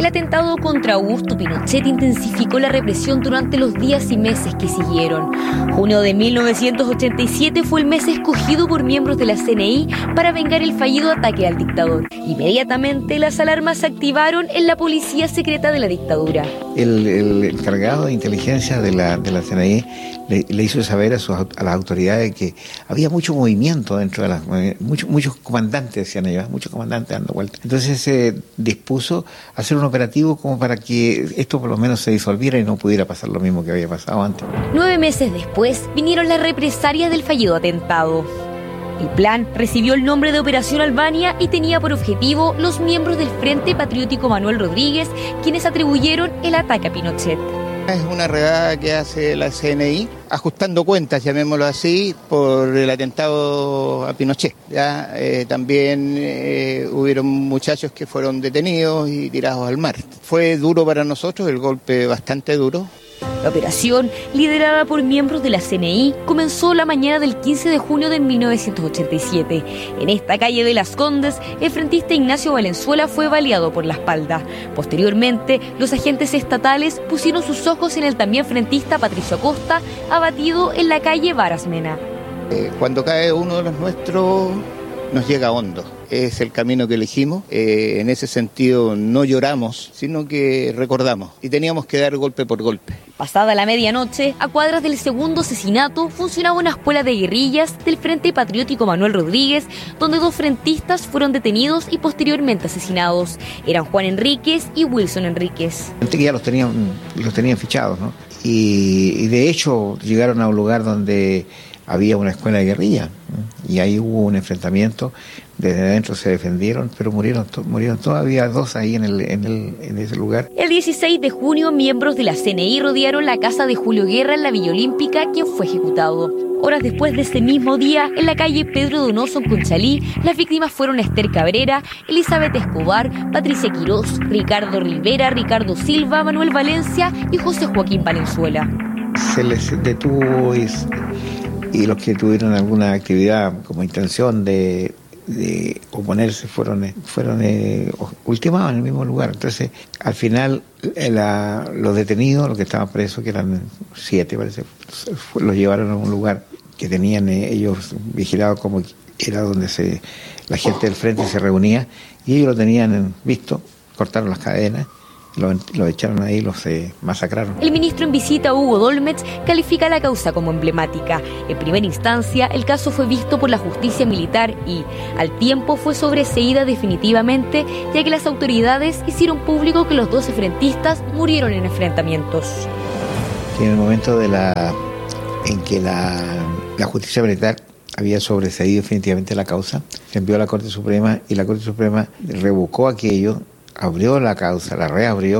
El atentado contra Augusto Pinochet intensificó la represión durante los días y meses que siguieron. Junio de 1987 fue el mes escogido por miembros de la CNI para vengar el fallido ataque al dictador. Inmediatamente las alarmas se activaron en la policía secreta de la dictadura. El encargado de inteligencia de la CNI le hizo saber a las autoridades que había mucho movimiento dentro de muchos comandantes, decían ellos, muchos comandantes dando vueltas. Entonces se dispuso a hacer un operativo como para que esto por lo menos se disolviera y no pudiera pasar lo mismo que había pasado antes. 9 meses después vinieron las represalias del fallido atentado. El plan recibió el nombre de Operación Albania y tenía por objetivo los miembros del Frente Patriótico Manuel Rodríguez, quienes atribuyeron el ataque a Pinochet. Es una redada que hace la CNI, ajustando cuentas, llamémoslo así, por el atentado a Pinochet. También hubieron muchachos que fueron detenidos y tirados al mar. Fue duro para nosotros, el golpe bastante duro. La operación, liderada por miembros de la CNI, comenzó la mañana del 15 de junio de 1987. En esta calle de Las Condes, el frentista Ignacio Valenzuela fue baleado por la espalda. Posteriormente, los agentes estatales pusieron sus ojos en el también frentista Patricio Acosta, abatido en la calle Varas Mena. Cuando cae uno de los nuestros, nos llega hondo. Es el camino que elegimos. En ese sentido no lloramos, sino que recordamos. Y teníamos que dar golpe por golpe. Pasada la medianoche, a cuadras del segundo asesinato, funcionaba una escuela de guerrillas del Frente Patriótico Manuel Rodríguez, donde 2 frentistas fueron detenidos y posteriormente asesinados. Eran Juan Enríquez y Wilson Enríquez. Ya los tenían fichados, ¿no? Y de hecho llegaron a un lugar donde había una escuela de guerrilla, ¿no? Y ahí hubo un enfrentamiento. Desde adentro se defendieron, pero murieron todavía 2 ahí en ese lugar. El 16 de junio, miembros de la CNI rodearon la casa de Julio Guerra en la Villa Olímpica, quien fue ejecutado. Horas después de ese mismo día, en la calle Pedro Donoso, en Conchalí, las víctimas fueron Esther Cabrera, Elizabeth Escobar, Patricia Quirós, Ricardo Rivera, Ricardo Silva, Manuel Valencia y José Joaquín Valenzuela. Se les detuvo y los que tuvieron alguna actividad como intención de oponerse fueron ultimados en el mismo lugar. Entonces, al final, los detenidos, los que estaban presos, que eran 7, parece, los llevaron a un lugar que tenían ellos vigilado, como era donde la gente del frente se reunía, y ellos lo tenían visto, cortaron las cadenas, lo echaron ahí, los masacraron. El ministro en visita, Hugo Dolmetsch, califica la causa como emblemática. En primera instancia, el caso fue visto por la justicia militar y, al tiempo, fue sobreseída definitivamente, ya que las autoridades hicieron público que los 12 frentistas murieron en enfrentamientos. En el momento en que la justicia militar había sobreseído definitivamente la causa, se envió a la Corte Suprema y la Corte Suprema revocó aquello, abrió la causa, la reabrió